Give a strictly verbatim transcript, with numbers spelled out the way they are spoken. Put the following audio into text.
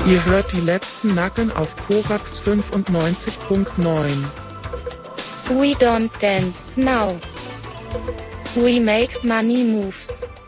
Ihr hört die letzten Nacken auf Korax fünfundneunzig Punkt neun. We don't dance now. We make money moves.